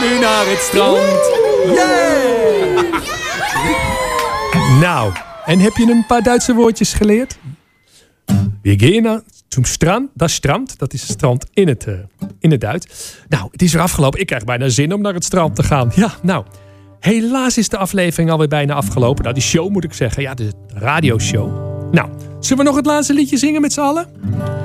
nu naar het strand. Yeah! Nou, en heb je een paar Duitse woordjes geleerd? We gaan zum Strand. Dat strand, dat is het strand in het Duits. Nou, het is weer afgelopen. Ik krijg bijna zin om naar het strand te gaan. Ja, nou, helaas is de aflevering alweer bijna afgelopen. Nou, die show moet ik zeggen. Ja, de radioshow. Nou, zullen we nog het laatste liedje zingen met z'n allen?